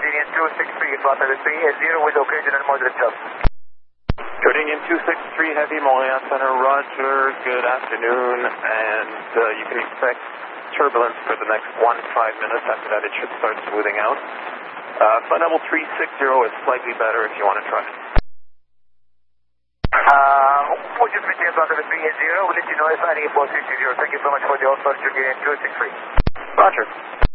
Jordanian 263, Flight 380 with occasional moderate thrust. Jordanian 263 Heavy, Montreal Center, roger, good afternoon, and you can expect turbulence for the next 1 to 5 minutes. After that it should start smoothing out. Flight level 360 is slightly better if you want to try it. We'll just maintain Flight 380, we'll let you know if any impulse 360. Thank you so much for the offer, Jordanian 263. Roger.